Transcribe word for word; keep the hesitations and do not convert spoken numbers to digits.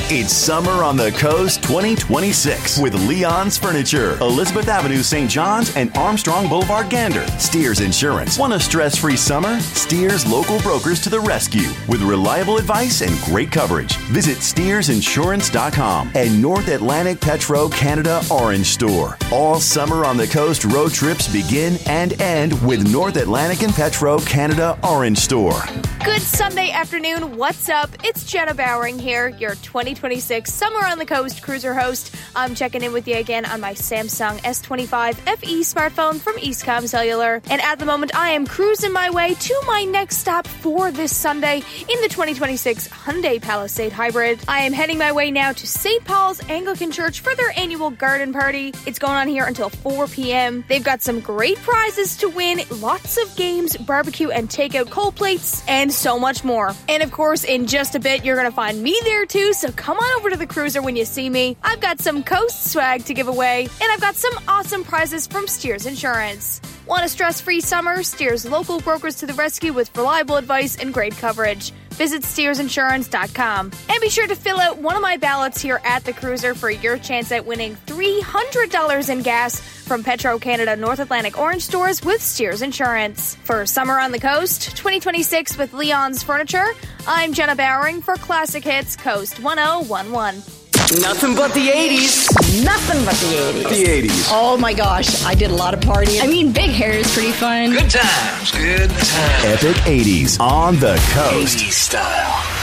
It's Summer on the Coast twenty twenty-six with Leon's Furniture, Elizabeth Avenue, Saint John's, and Armstrong Boulevard, Gander. Steers Insurance. Want a stress-free summer? Steers local brokers to the rescue with reliable advice and great coverage. Visit steers insurance dot com and North Atlantic Petro Canada Orange Store. All Summer on the Coast road trips begin and end with North Atlantic and Petro Canada Orange Store. Good Sunday afternoon. What's up? It's Jenna Bowering here, your twenty twenty-six Summer on the Coast cruiser host. I'm checking in with you again on my Samsung S twenty-five F E smartphone from Eastcom Cellular. And at the moment, I am cruising my way to my next stop for this Sunday in the twenty twenty-six Hyundai Palisade Hybrid. I am heading my way now to Saint Paul's Anglican Church for their annual garden party. It's going on here until four p.m. They've got some great prizes to win, lots of games, barbecue and takeout cold plates, and so much more. And of course, in just a bit, you're going to find me there too, so come on over to the cruiser when you see me. I've got some Coast swag to give away, and I've got some awesome prizes from Steers Insurance. Want a stress-free summer? Steers local brokers to the rescue with reliable advice and great coverage. Visit steers insurance dot com. And be sure to fill out one of my ballots here at the cruiser for your chance at winning three hundred dollars in gas from Petro Canada North Atlantic Orange Stores with Steers Insurance. For Summer on the Coast twenty twenty-six with Leon's Furniture, I'm Jenna Bowering for Classic Hits Coast one oh one one. Nothing but the eighties. Nothing but the eighties. The eighties. Oh my gosh, I did a lot of partying. I mean, big hair is pretty fun. Good times, good times. Epic eighties on the Coast. eighties style.